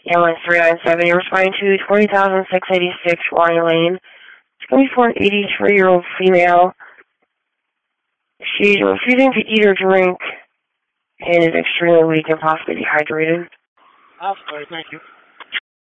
Ambulance 397, you're responding to 20,686 Ronnie Lane. It's going to be for an 83-year-old female. She's refusing to eat or drink and is extremely weak and possibly dehydrated. Absolutely, thank you.